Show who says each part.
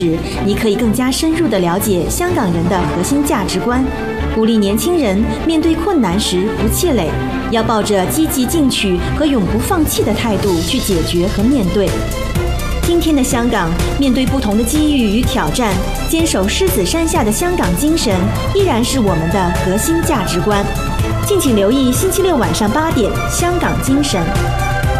Speaker 1: 你可以更加深入地了解香港人的核心价值观，鼓励年轻人面对困难时不气馁，要抱着积极进取和永不放弃的态度去解决和面对。今天的香港，面对不同的机遇与挑战，坚守狮子山下的香港精神依然是我们的核心价值观。敬请留意星期六晚上8点《香港精神》。